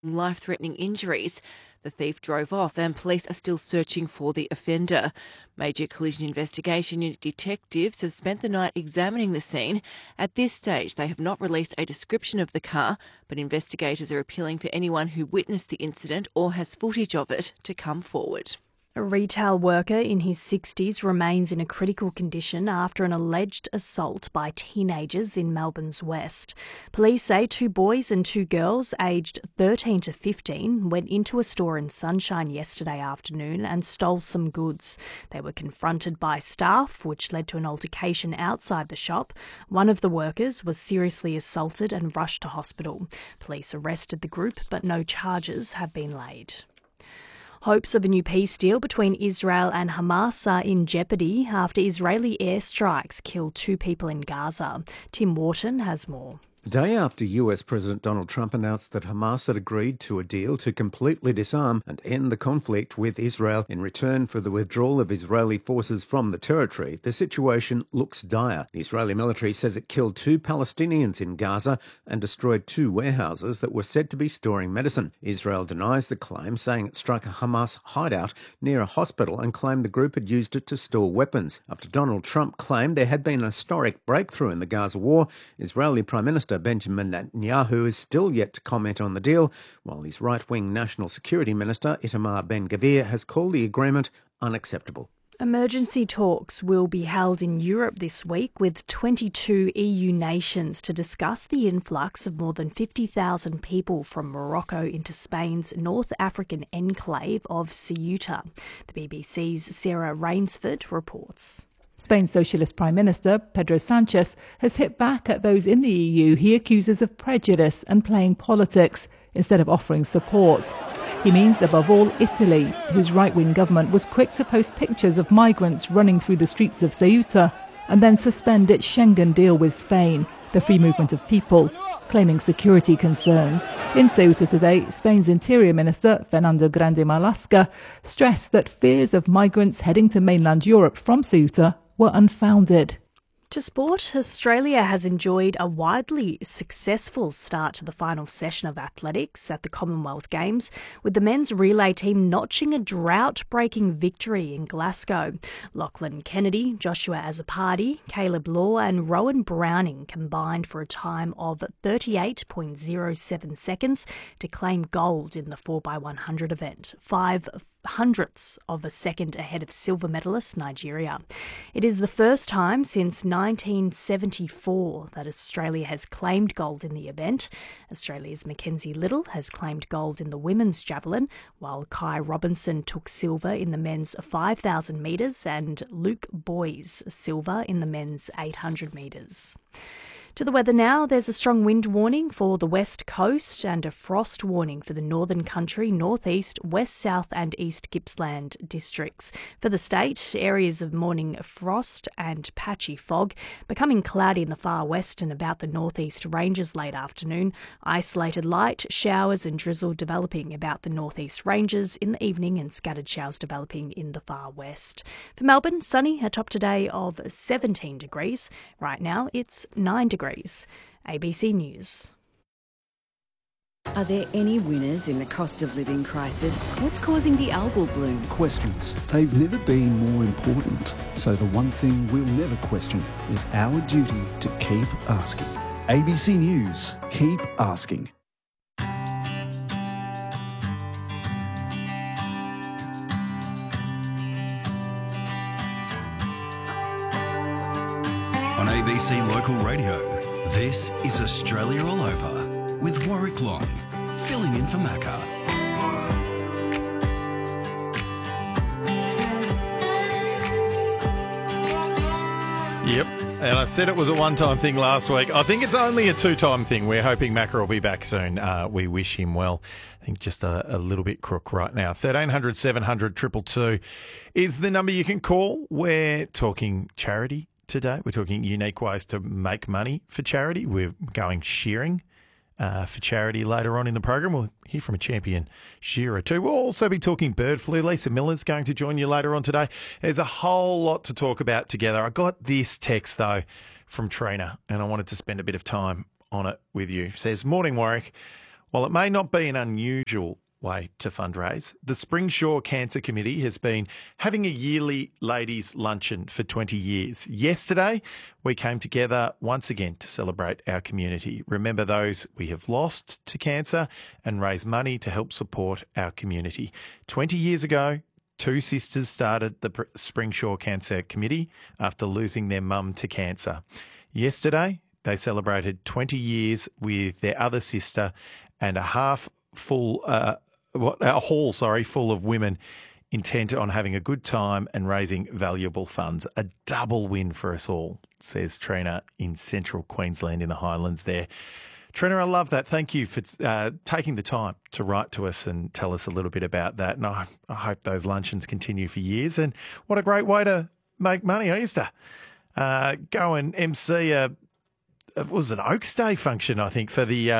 life-threatening injuries. The thief drove off and police are still searching for the offender. Major Collision Investigation Unit detectives have spent the night examining the scene. At this stage, they have not released a description of the car, but investigators are appealing for anyone who witnessed the incident or has footage of it to come forward. A retail worker in his 60s remains in a critical condition after an alleged assault by teenagers in Melbourne's West. Police say 2 boys and 2 girls aged 13 to 15 went into a store in Sunshine yesterday afternoon and stole some goods. They were confronted by staff, which led to an altercation outside the shop. One of the workers was seriously assaulted and rushed to hospital. Police arrested the group, but no charges have been laid. Hopes of a new peace deal between Israel and Hamas are in jeopardy after Israeli airstrikes killed 2 people in Gaza. Tim Wharton has more. The day after US President Donald Trump announced that Hamas had agreed to a deal to completely disarm and end the conflict with Israel in return for the withdrawal of Israeli forces from the territory, the situation looks dire. The Israeli military says it killed 2 Palestinians in Gaza and destroyed 2 warehouses that were said to be storing medicine. Israel denies the claim, saying it struck a Hamas hideout near a hospital and claimed the group had used it to store weapons. After Donald Trump claimed there had been a historic breakthrough in the Gaza war, Israeli Prime Minister Benjamin Netanyahu is still yet to comment on the deal, while his right-wing National Security Minister Itamar Ben-Gvir has called the agreement unacceptable. Emergency talks will be held in Europe this week with 22 EU nations to discuss the influx of more than 50,000 people from Morocco into Spain's North African enclave of Ceuta. The BBC's Sarah Rainsford reports. Spain's Socialist Prime Minister, Pedro Sanchez, has hit back at those in the EU he accuses of prejudice and playing politics instead of offering support. He means, above all, Italy, whose right-wing government was quick to post pictures of migrants running through the streets of Ceuta and then suspend its Schengen deal with Spain, the free movement of people, claiming security concerns. In Ceuta today, Spain's Interior Minister, Fernando Grande Marlaska, stressed that fears of migrants heading to mainland Europe from Ceuta were unfounded. To sport, Australia has enjoyed a widely successful start to the final session of athletics at the Commonwealth Games, with the men's relay team notching a drought-breaking victory in Glasgow. Lachlan Kennedy, Joshua Azzopardi, Caleb Law and Rowan Browning combined for a time of 38.07 seconds to claim gold in the 4x100 event, 5/100ths of a second ahead of silver medalist Nigeria. It is the first time since 1974 that Australia has claimed gold in the event. Australia's Mackenzie Little has claimed gold in the women's javelin, while Kai Robinson took silver in the men's 5,000 metres and Luke Boys silver in the men's 800 metres. To the weather now, there's a strong wind warning for the west coast and a frost warning for the northern country, northeast, west, south and east Gippsland districts. For the state, areas of morning frost and patchy fog, becoming cloudy in the far west and about the northeast ranges late afternoon, isolated light showers and drizzle developing about the northeast ranges in the evening and scattered showers developing in the far west. For Melbourne, sunny, a top today of 17 degrees. Right now, it's 9 degrees. ABC News. Are there any winners in the cost of living crisis? What's causing the algal bloom? Questions. They've never been more important. So the one thing we'll never question is our duty to keep asking. ABC News. Keep asking. On ABC Local Radio, this is Australia All Over with Warwick Long, filling in for Macca. Yep, and I said it was a one-time thing last week. I think it's only a two-time thing. We're hoping Macca will be back soon. We wish him well. I think just a little bit crook right now. 1300 700 222 is the number you can call. We're talking charity today. We're talking unique ways to make money for charity. We're going shearing for charity later on in the program. We'll hear from a champion shearer too. We'll also be talking bird flu. Lisa Miller's going to join you later on today. There's a whole lot to talk about together. I got this text, though, from Trina, and I wanted to spend a bit of time on it with you. It says, "Morning, Warwick. While it may not be an unusual way to fundraise, the Springsure Cancer Committee has been having a yearly ladies' luncheon for 20 years. Yesterday, we came together once again to celebrate our community, remember those we have lost to cancer and raise money to help support our community. 20 years ago, two sisters started the Springsure Cancer Committee after losing their mum to cancer. Yesterday, they celebrated 20 years with their other sister and a hall full of women intent on having a good time and raising valuable funds. A double win for us all, says Trina in central Queensland in the Highlands there. Trina, I love that. Thank you for taking the time to write to us and tell us a little bit about that. And I hope those luncheons continue for years. And what a great way to make money. I used to go and MC it was an Oaks Day function, I think, for the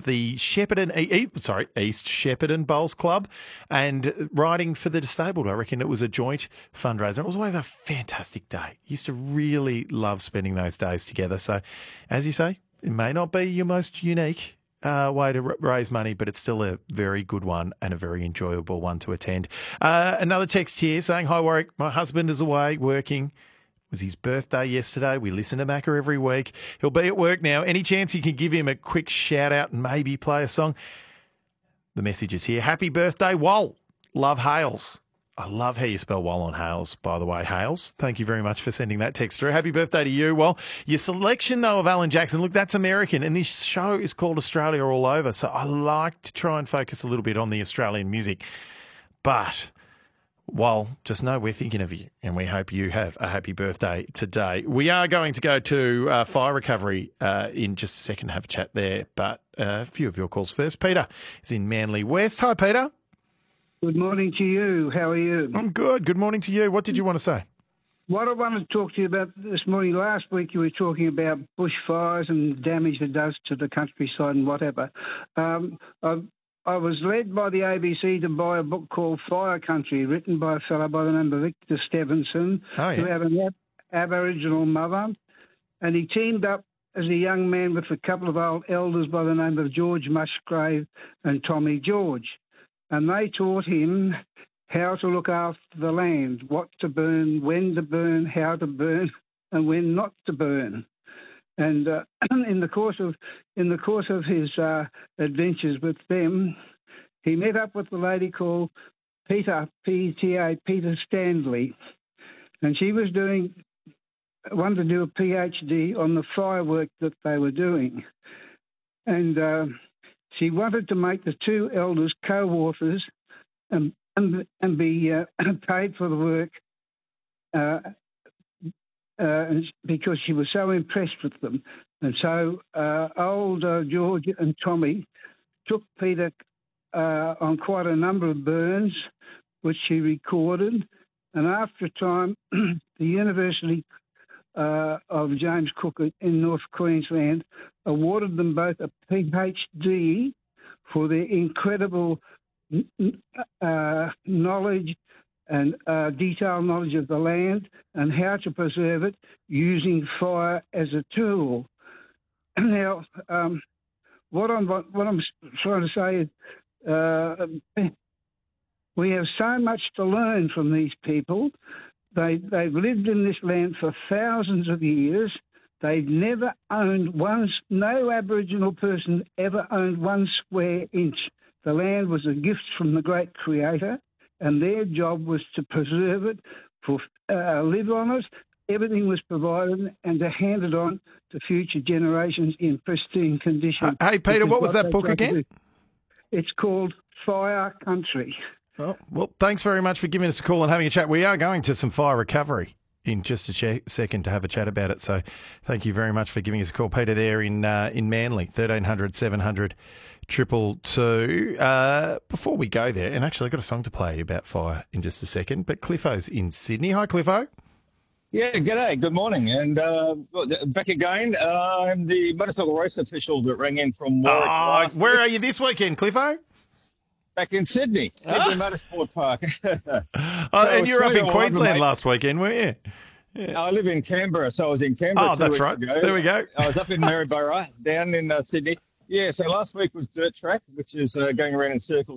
East Shepparton Bowls Club, and riding for the disabled. I reckon it was a joint fundraiser. It was always a fantastic day. Used to really love spending those days together. So, as you say, it may not be your most unique way to raise money, but it's still a very good one and a very enjoyable one to attend. Another text here saying, "Hi Warwick, my husband is away working. It was his birthday yesterday. We listen to Macca every week. He'll be at work now. Any chance you can give him a quick shout out and maybe play a song?" The message is here. Happy birthday, Wal. Love, Hales. I love how you spell Wal on Hales, by the way, Hales. Thank you very much for sending that text through. Happy birthday to you, Wal. Your selection, though, of Alan Jackson, look, that's American, and this show is called Australia All Over, so I like to try and focus a little bit on the Australian music. But well, just know we're thinking of you, and we hope you have a happy birthday today. We are going to go to fire recovery in just a second, have a chat there, but a few of your calls first. Peter is in Manly West. Hi, Peter. Good morning to you. How are you? I'm good. Good morning to you. What did you want to say? What I wanted to talk to you about this morning, last week you were talking about bushfires and damage it does to the countryside and whatever. I was led by the ABC to buy a book called Fire Country, written by a fellow by the name of Victor Stevenson, who had an Aboriginal mother. And he teamed up as a young man with a couple of old elders by the name of George Musgrave and Tommy George. And they taught him how to look after the land, what to burn, when to burn, how to burn, and when not to burn. And in the course of his adventures with them, he met up with a lady called Peter, P-E-T-A, Peter Stanley, and she was wanted to do a PhD on the firework that they were doing, and she wanted to make the two elders co-authors and be paid for the work. Because she was so impressed with them. And so old George and Tommy took Peter on quite a number of burns, which she recorded. And after a time, the University of James Cook in North Queensland awarded them both a PhD for their incredible knowledge and detailed knowledge of the land and how to preserve it using fire as a tool. Now, what I'm trying to say is we have so much to learn from these people. They've lived in this land for thousands of years. They've never owned no Aboriginal person ever owned 1 square inch. The land was a gift from the great Creator, and their job was to preserve it, live on it. Everything was provided, and to hand it on to future generations in pristine condition. Hey, Peter, what was that book again? It's called Fire Country. Oh, well, thanks very much for giving us a call and having a chat. We are going to some fire recovery in just a second to have a chat about it. So thank you very much for giving us a call, Peter, there in Manly, 1300 700 222. Before we go there, and actually I've got a song to play about fire in just a second, but Cliffo's in Sydney. Hi, Cliffo. Yeah, g'day, good morning. And back again, I'm the motorcycle race official that rang in from Warwick. Where are you this weekend, Cliffo? Back in Sydney Motorsport Park. And you were up in Queensland last weekend, weren't you? Yeah. I live in Canberra, so I was in Canberra 2 weeks ago. There we go. I was up in Maryborough, down in Sydney. Yeah, so last week was dirt track, which is going around in circles